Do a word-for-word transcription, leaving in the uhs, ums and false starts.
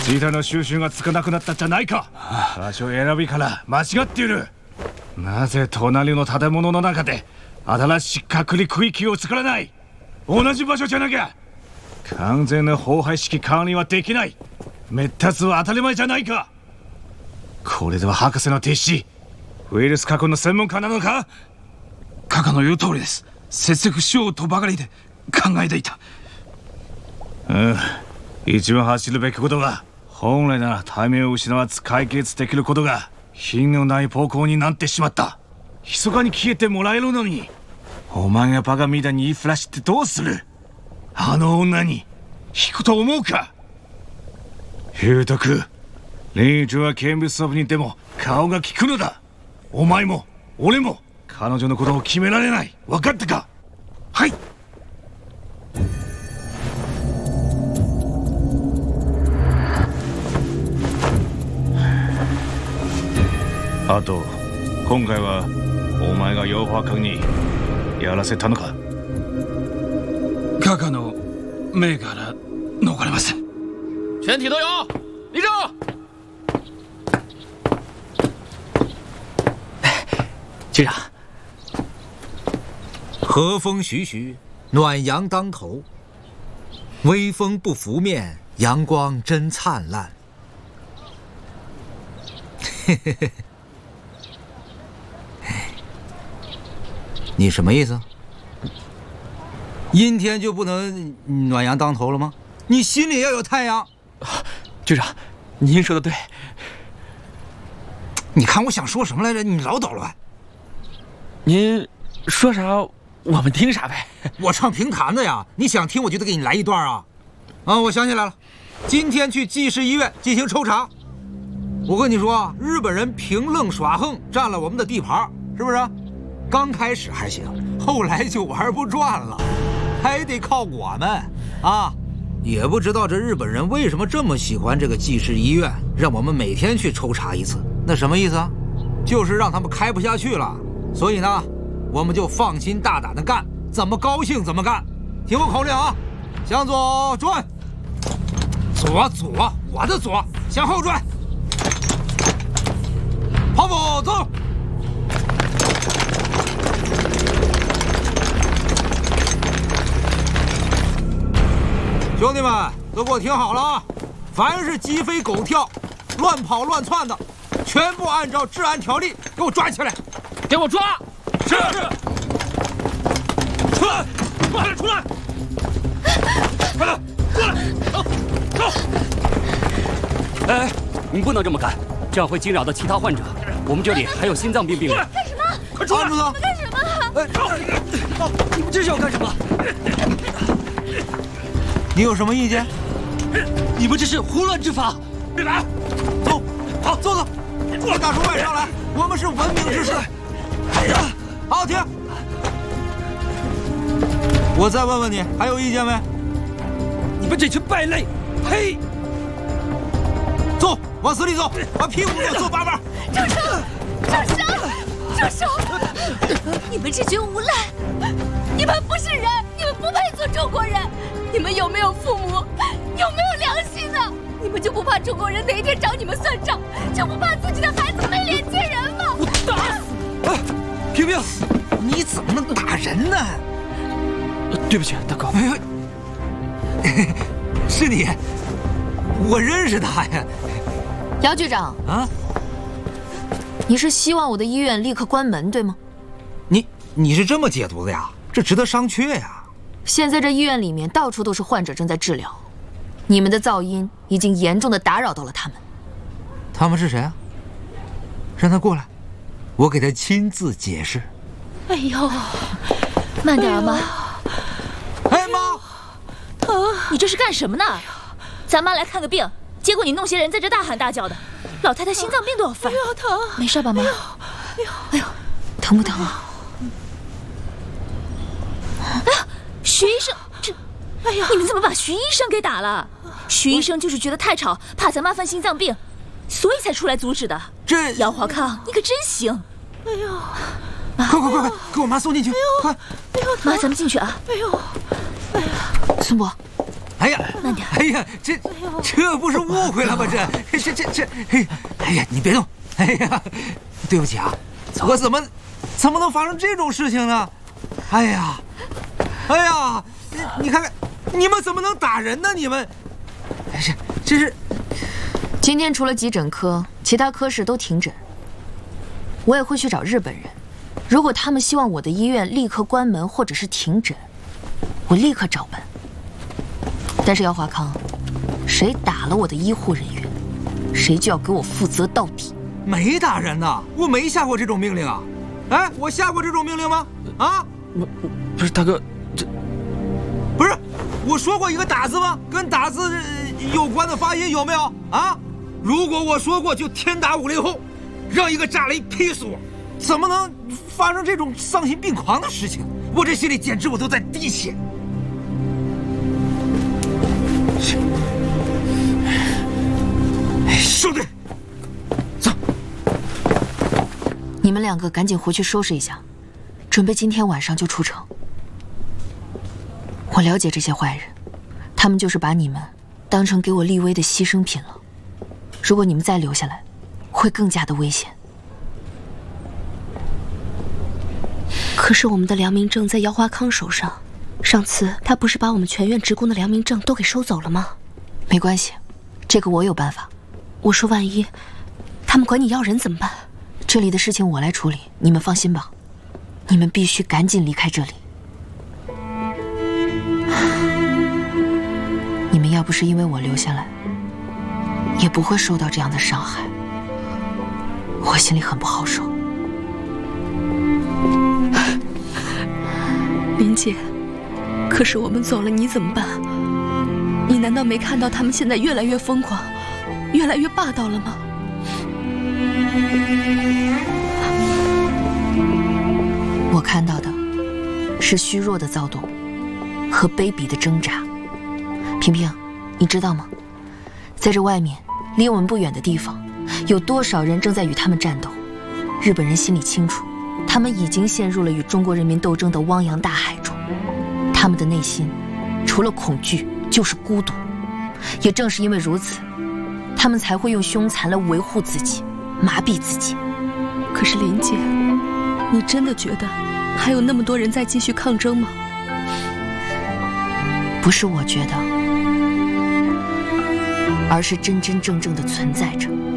データの収集がつかなくなったじゃないか。場所選びから間違っている。なぜ隣の建物の中で新しい隔離区域を作らない。同じ場所じゃなきゃ完全な荒廃式管理はできない。滅達は当たり前じゃないか。これでは博士の弟子ウイルス加工の専門家なのか。 カカの言う通りです。節約しようとばかりで考えていた。 うん、一番走るべきことは本来ならタイミングを失わず解決できることが品のない方向になってしまった。密かに消えてもらえるのにお前がバカみたいに言いふらしてどうする。あの女に引くと思うか。裕徳、レイジは見物部にでも顔が利くのだ。お前も俺も彼女のことを決められない。分かったか。はい。あと今回はお前が妖法閣にやらせたのか。 カカの目から逃れません。 全体都有，立正。 局长，和风徐徐，暖阳当头，微风不拂面，阳光真灿烂。嘿嘿嘿。你什么意思？阴天就不能暖阳当头了吗？你心里要有太阳。 局长，您说的对。 你看我想说什么来着？你老捣乱。 您说啥我们听啥呗。 我唱评弹的呀，你想听我就得给你来一段啊。啊，我想起来了，今天去济世医院进行抽查。我跟你说，日本人凭愣耍横占了我们的地盘，是不是？刚开始还行，后来就玩不转了，还得靠我们啊！也不知道这日本人为什么这么喜欢这个济世医院，让我们每天去抽查一次。那什么意思啊？就是让他们开不下去了。所以呢，我们就放心大胆的干，怎么高兴怎么干。听我口令啊，向左转，左左，我的左，向后转，跑步走。兄弟们都给我听好了啊！凡是鸡飞狗跳、乱跑乱窜的，全部按照治安条例给我抓起来！ 给我抓！ 是是。出来，快点出来！快点过来！走走！ 哎，你不能这么干，这样会惊扰到其他患者。我们这里还有心脏病病人。 干什么？ 快出来！ 你们干什么？ 哎， 你们这是要干什么？ 你有什么意见？ 你们这是胡乱执法！ 别来！ 走，好，走走，别打出外伤来，我们是文明之士。哎呀，好停！我再问问你，还有意见没？ 你们这群败类！呸！ 走，往死里走，把屁股给我坐八瓣。 住手！住手！住手！你们这群无赖！你们不是人，你们不配做中国人。你们有没有父母？有没有良心呢？你们就不怕中国人哪一天找你们算账？就不怕自己的孩子没脸见人吗？ 我打死！哎，平平， 你怎么能打人呢？ 对不起，大哥。 哎呦，是你，我认识他呀。 姚局长啊， 你是希望我的医院立刻关门，对吗？ 你你是这么解读的呀？这值得商榷呀。 现在这医院里面到处都是患者正在治疗，你们的噪音已经严重的打扰到了他们。 他们是谁啊？让他过来，我给他亲自解释。 哎呦，慢点啊，妈。 哎妈， 你这是干什么呢？咱妈来看个病，结果你弄些人在这大喊大叫的，老太太心脏病都要犯。哎呦，疼！没事吧，妈？哎呦，哎呦，疼不疼啊？哎呀！徐医生，这，哎呀，你们怎么把徐医生给打了？徐医生就是觉得太吵，怕咱妈犯心脏病，所以才出来阻止的。 这姚华康，你可真行！哎呦， 快快快快，给我妈送进去！快， 哎呦，妈，咱们进去啊！哎呦，哎呀，孙博， 哎呀， 慢点。 哎呀，这这不是误会了吗？这这这这，哎，哎呀，你别动。哎呀，对不起啊，我怎么怎么能发生这种事情呢？哎呀，哎呀，你看看，你们怎么能打人呢？你们，哎呀，这是。 今天除了急诊科，其他科室都停诊。我也会去找日本人，如果他们希望我的医院立刻关门或者是停诊，我立刻照办。但是姚华康，谁打了我的医护人员，谁就要给我负责到底。 没打人呐，我没下过这种命令啊！哎，我下过这种命令吗？啊？ 我不是大哥，这不是我说过一个打字吗？跟打字有关的发音有没有啊？如果我说过，就天打五雷轰，让一个炸雷劈死我！怎么能发生这种丧心病狂的事情？我这心里简直我都在滴血。兄弟，走。 你们两个赶紧回去收拾一下，准备今天晚上就出城。我了解这些坏人，他们就是把你们当成给我立威的牺牲品了。如果你们再留下来，会更加的危险。 可是我们的良民证在姚华康手上，上次他不是把我们全院职工的良民证都给收走了吗？ 没关系，这个我有办法。 我说万一他们管你要人怎么办？ 这里的事情我来处理，你们放心吧。你们必须赶紧离开这里。你们要不是因为我留下来，也不会受到这样的伤害。我心里很不好受。 林姐，可是我们走了，你怎么办？你难道没看到他们现在越来越疯狂，越来越霸道了吗？ 我看到的是虚弱的躁动和卑鄙的挣扎。萍萍，你知道吗？在这外面，离我们不远的地方，有多少人正在与他们战斗？日本人心里清楚，他们已经陷入了与中国人民斗争的汪洋大海中。他们的内心，除了恐惧，就是孤独。也正是因为如此，他们才会用凶残来维护自己，麻痹自己。 可是林姐，你真的觉得还有那么多人在继续抗争吗？ 不是我觉得，而是真真正正的存在着。